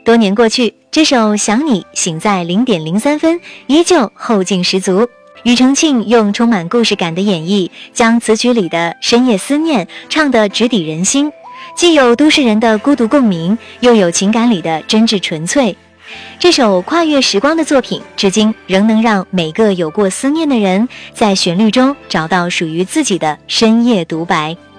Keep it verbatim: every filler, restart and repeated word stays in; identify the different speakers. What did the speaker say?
Speaker 1: 多年过去，这首《想你》醒在零点零三分，依旧后劲十足。庾澄庆用充满故事感的演绎，将词曲里的深夜思念唱得直抵人心，既有都市人的孤独共鸣，又有情感里的真挚纯粹。这首跨越时光的作品，至今仍能让每个有过思念的人在旋律中找到属于自己的深夜独白。